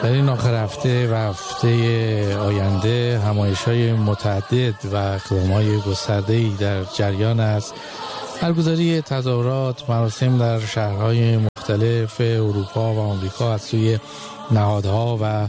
در این آخر هفته و هفته آینده همایش‌های متعدد و اقدام‌های گسترده‌ای در جریان است. برگزاری تظاهرات، مراسم در شهرهای مختلف اروپا و آمریکا از سوی نهادها و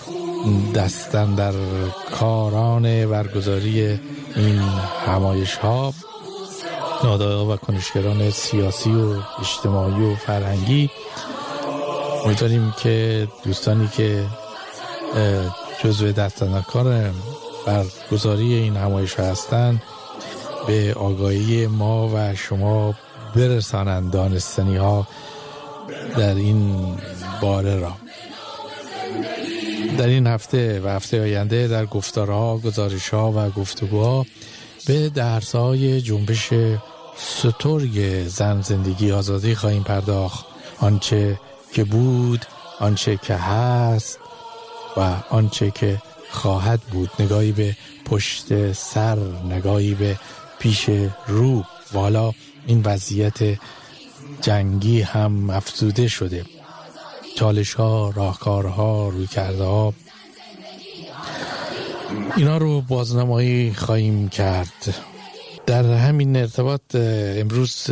دستاندرکاران برگزاری این همایش‌ها، نهادها و کنشگران سیاسی و اجتماعی و فرهنگی. امیدواریم که دوستانی که جزو دستاندرکار برگزاری این همایش هستند به آگاهی ما و شما برسانند دانستنی ها در این باره را. در این هفته و هفته آینده در گفتارها، گزارشها و گفتگوها به درس‌های جنبش سترگ زن، زندگی، آزادی خواهیم پرداخت. آنچه که بود، آنچه که هست و آنچه که خواهد بود. نگاهی به پشت سر، نگاهی به پیش رو. و حالا این وضعیت جنگی هم افزوده شده. چالش‌ها، راهکارها، رویکردها، اینا رو بازنمایی خواهیم کرد. در همین ارتباط امروز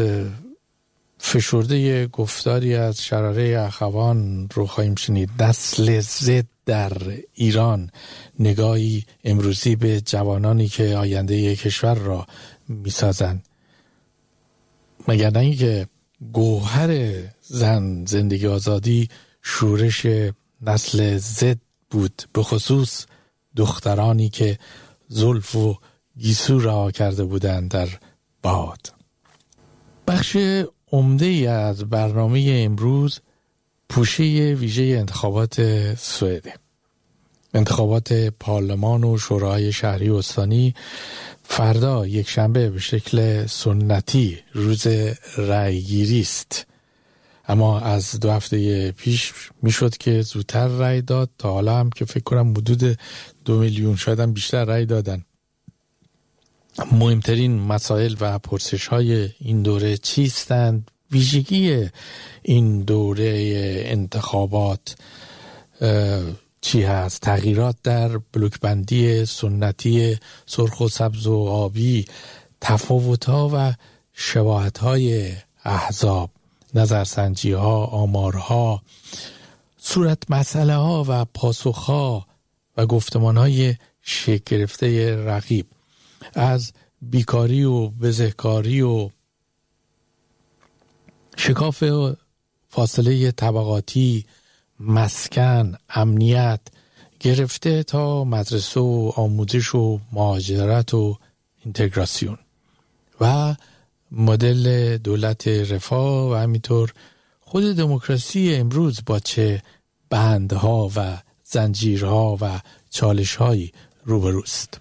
فشرده گفتاری از شراره اخوان رو خواهیم شنید. نسل زد در ایران، نگاهی امروزی به جوانانی که آینده کشور را میسازند. مگر نه اینکه گوهر زن، زندگی، آزادی شورش نسل زد بود، به خصوص دخترانی که زلف و گیسو رها کرده بودند در باد. بخش عمده ای از برنامه امروز پوشه ویژه انتخابات سوئد، انتخابات پارلمان و شورای شهری و استانی فردا یک شنبه به شکل سنتی روز رأیگیری است. اما از 2 هفته پیش میشد که زودتر رأی داد. تا حالا هم که فکر کنم حدود 2 میلیون شاید هم بیشتر رأی دادن. مهمترین مسائل و پرسش های این دوره چیستند؟ ویژگی این دوره انتخابات چی هست؟ تغییرات در بلوکبندی سنتی سرخ و سبز و آبی، تفاوت‌ها و شباهت‌های احزاب، نظرسنجی‌ها، آمارها، صورت مسئله‌ها و پاسخ‌ها و گفتمان‌های شکل گرفته رقیب، از بیکاری و بزهکاری و شکاف فاصله طبقاتی، مسکن، امنیت گرفته تا مدرسه و آموزش و مهاجرت و اینتگراسیون و مدل دولت رفاه و همینطور خود دموکراسی امروز با چه بندها و زنجیرها و چالشهایی روبروست.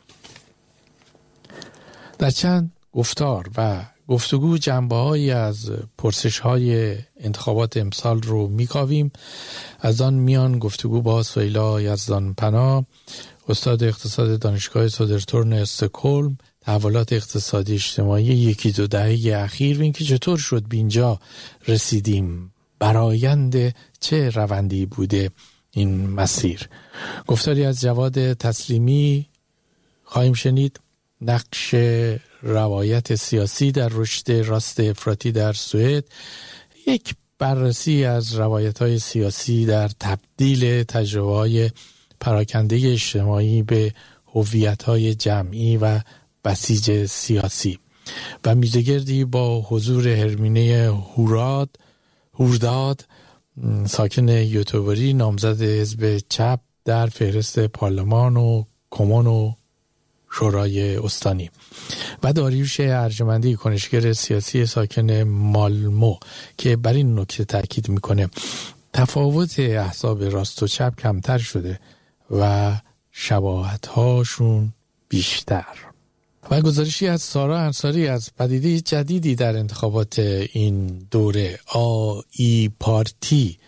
در چند گفتار و گفتگو جنبه‌هایی از پرسش‌های انتخابات امسال رو می‌کاویم. از آن میان گفتگو با سهیلا یزدانپناه، استاد اقتصاد دانشگاه سودرتورن استکهلم، تحولات اقتصادی اجتماعی 1-2 دهه اخیر و اینکه چطور شد به اینجا رسیدیم، برآیند چه روندی بوده این مسیر. گفتاری از جواد تسلیمی خواهیم شنید. نقش روایت سیاسی در رشد راست افراطی در سوئد، یک بررسی از روایت‌های سیاسی در تبدیل تجربه‌های پراکنده اجتماعی به هویت‌های جمعی و بسیج سیاسی و میزگردی با حضور هرمینه هورداد، ساکن یوتوبری، نامزد حزب چپ در فهرست پارلمان و کمون و شورای استانی، و داریوش ارجمندی، کنشگر سیاسی ساکن مالمو، که بر این نکته تاکید میکنه تفاوت احزاب راست و چپ کمتر شده و شباهت‌هاشون بیشتر. و گزارشی از سارا انصاری از پدیده جدیدی در انتخابات این دوره، آی پارتی،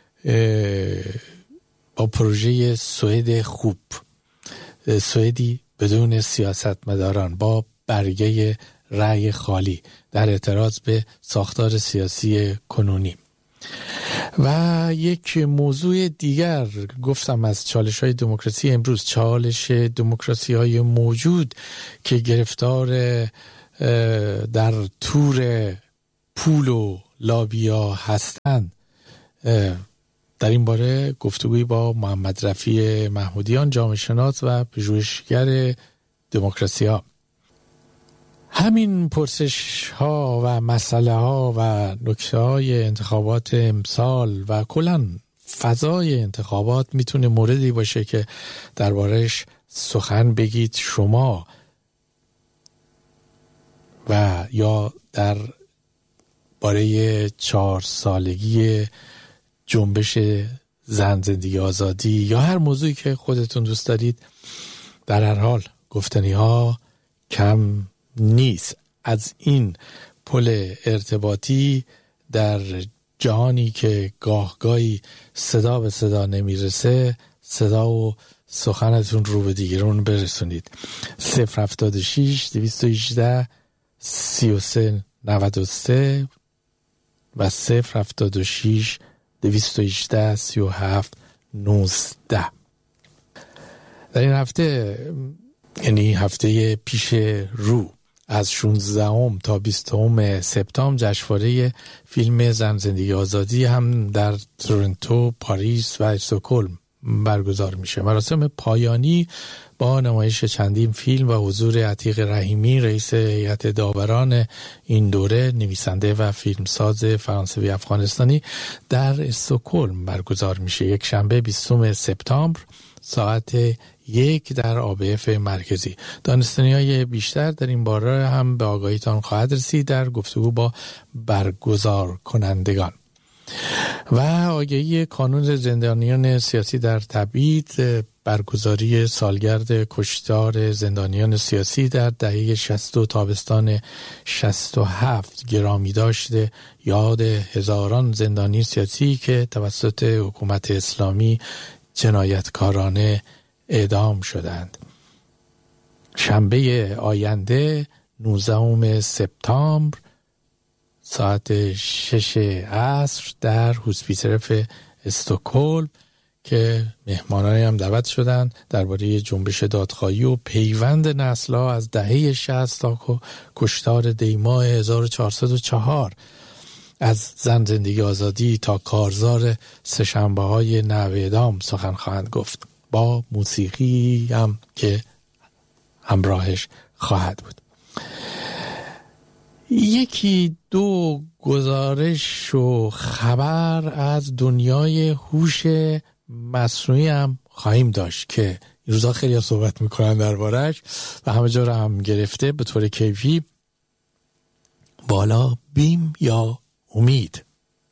با پروژه سوئد خوب، سوئدی بدون سیاستمداران، با برگه رأی خالی در اعتراض به ساختار سیاسی کنونی. و یک موضوع دیگر گفتم از چالش‌های دموکراسی امروز، چالش دموکراسی‌های موجود که گرفتار در تور پول و لابیا هستند. در این باره گفتگویی با محمد رفیع محمودیان، جامعه شناس و پژوهشگر دموکراسی ها. همین پرسش ها و مسئله ها و نکته های انتخابات امسال و کلاً فضای انتخابات میتونه موردی باشه که درباره‌اش سخن بگید شما و یا در باره 4 سالگی جنبش زن زندگی آزادی یا هر موضوعی که خودتون دوست دارید. در هر حال گفتنی ها کم نیست. از این پل ارتباطی در جهانی که گاهگاهی صدا به صدا نمیرسه، صدا و سخنتون رو به دیگران برسونید. 076 218 3393 و 076 218 37 19. در این هفته، یعنی هفته پیش رو، از 16 تا 20 سپتامبر جشنواره فیلم زن زندگی آزادی هم در تورنتو، پاریس و استکهلم برگزار میشه. مراسم پایانی با نمایش چندین فیلم و حضور عتیق رحیمی، رئیس هیئت داوران این دوره، نویسنده و فیلمساز فرانسوی افغانستانی، در استکهلم برگزار میشه. یک شنبه 20 سپتامبر ساعت 1 در ABF مرکزی. دانستنی‌های بیشتر در این باره هم به آگاهیتان خواهد رسید در گفتگو با برگزار کنندگان. و آگهی کانون زندانیان سیاسی در تبعید، برگزاری سالگرد کشتار زندانیان سیاسی در دهه 60 و تابستان 67، گرامی داشته یاد هزاران زندانی سیاسی که توسط حکومت اسلامی جنایتکارانه اعدام شدند. شنبه آینده 19 سپتامبر ساعت 6 عصر در هوسپیترف استکهلم که مهمانانی هم دعوت شدند درباره جنبش دادخواهی و پیوند نسل‌ها از دهه 60 تا کشتار دیماه 1404، از زن زندگی آزادی تا کارزار سه‌شنبه‌های نحو اعدام سخن خواهند گفت، با موسیقی هم که همراهش خواهد بود. یکی دو گزارش و خبر از دنیای هوش مصنوعی هم خواهیم داشت که این روزا خیلی صحبت میکنن دربارش و همه جا رو هم گرفته به طور کیفی. بالا بیم یا امید.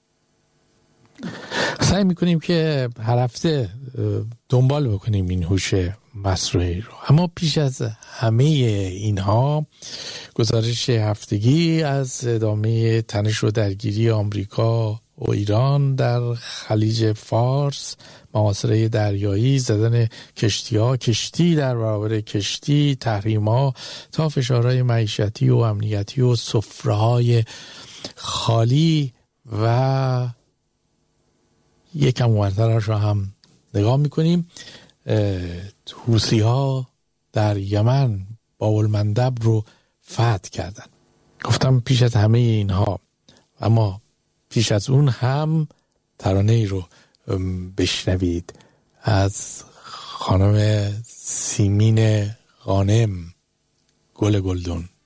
سعی میکنیم که هر هفته دنبال بکنیم این هوش مصنوعی رو، اما پیش از همه اینها گزارش هفتگی از ادامه تنش و درگیری آمریکا و ایران در خلیج فارس، محاصره دریایی، زدن کشتی در برابر کشتی، تحریم‌ها تا فشارهای معیشتی و امنیتی و سفره‌های خالی و یکم ورترش رو هم نگاه میکنیم. حوثی ها در یمن باب‌المندب رو فتح کردن. گفتم پیش از همه اینها، اما پیش از اون هم ترانه ای رو بشنوید از خانم سیمین غانم، گل گلدون.